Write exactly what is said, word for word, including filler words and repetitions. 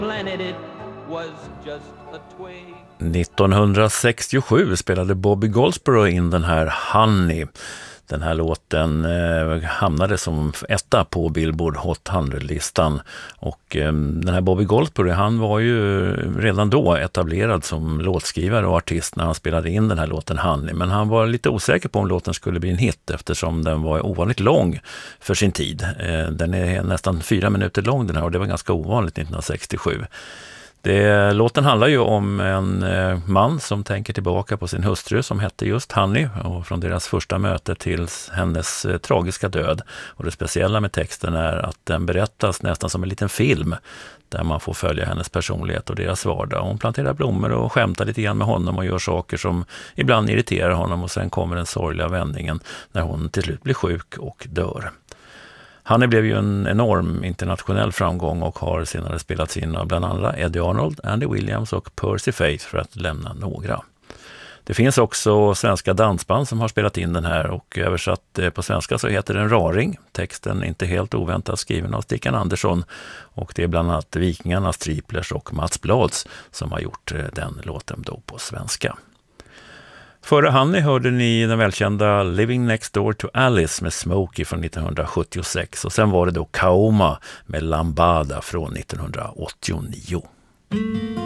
nittonhundrasextiosju spelade Bobby Goldsboro in den här Honey. Den här låten eh, hamnade som etta på Billboard Hot hundra-listan och eh, den här Bobby Goldsboro, han var ju redan då etablerad som låtskrivare och artist när han spelade in den här låten Honey, men han var lite osäker på om låten skulle bli en hit eftersom den var ovanligt lång för sin tid. Eh, den är nästan fyra minuter lång den här och det var ganska ovanligt nittonhundrasextiosju. Det, låten handlar ju om en eh, man som tänker tillbaka på sin hustru som hette just Honey och från deras första möte till hennes eh, tragiska död. Och det speciella med texten är att den berättas nästan som en liten film där man får följa hennes personlighet och deras vardag. Hon planterar blommor och skämtar lite grann med honom och gör saker som ibland irriterar honom och sen kommer den sorgliga vändningen när hon till slut blir sjuk och dör. Honey blev ju en enorm internationell framgång och har senare spelats in av bland andra Eddie Arnold, Andy Williams och Percy Faith för att lämna några. Det finns också svenska dansband som har spelat in den här och översatt på svenska så heter den Raring. Texten är inte helt oväntat skriven av Stickan Andersson och det är bland annat Vikingarnas Triplers och Mats Blads som har gjort den låten då på svenska. Före Honey hörde ni den välkända Living Next Door to Alice med Smokey från nittonhundrasjuttiosex och sen var det då Kaoma med Lambada från nittonhundraåttionio.